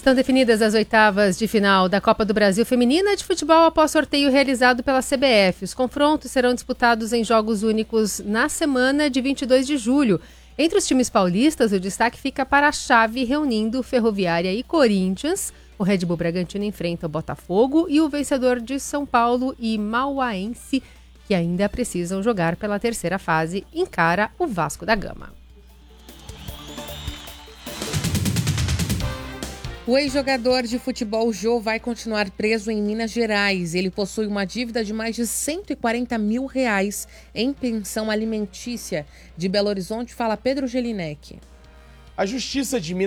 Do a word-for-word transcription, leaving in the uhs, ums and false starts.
Estão definidas as oitavas de final da Copa do Brasil Feminina de Futebol após sorteio realizado pela C B F. Os confrontos serão disputados em jogos únicos na semana de vinte e dois de julho. Entre os times paulistas, o destaque fica para a chave reunindo Ferroviária e Corinthians. O Red Bull Bragantino enfrenta o Botafogo e o vencedor de São Paulo e Mauaense, que ainda precisam jogar pela terceira fase, encara o Vasco da Gama. O ex-jogador de futebol Jô vai continuar preso em Minas Gerais. Ele possui uma dívida de mais de cento e quarenta mil reais em pensão alimentícia. De Belo Horizonte, fala Pedro Gelinek. A Justiça de Minas